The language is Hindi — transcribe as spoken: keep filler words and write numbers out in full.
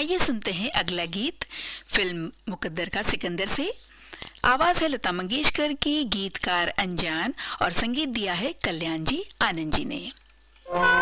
आइए सुनते हैं अगला गीत फिल्म मुकद्दर का सिकंदर से। आवाज है लता मंगेशकर की, गीतकार अनजान और संगीत दिया है कल्याण जी आनंद जी ने।